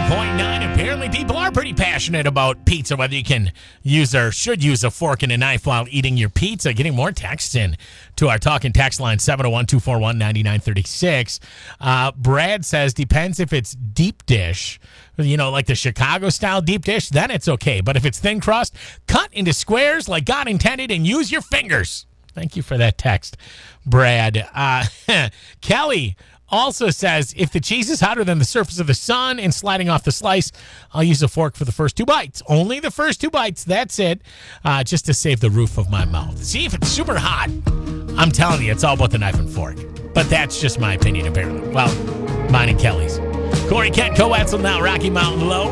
101.9. Apparently, people are pretty passionate about pizza, whether you can use or should use a fork and a knife while eating your pizza. Getting more texts in to our talking text line, 701-241-9936. Brad says, depends if it's deep dish, like the Chicago-style deep dish, then it's okay. But if it's thin crust, cut into squares like God intended and use your fingers. Thank you for that text, Brad. Kelly also says, if the cheese is hotter than the surface of the sun and sliding off the slice, I'll use a fork for the first 2 bites. Only the first 2 bites, that's it, just to save the roof of my mouth. See, if it's super hot, I'm telling you, it's all about the knife and fork. But that's just my opinion, apparently. Well, mine and Kelly's. Corey Kent, Co-Etzel now, Rocky Mountain Low.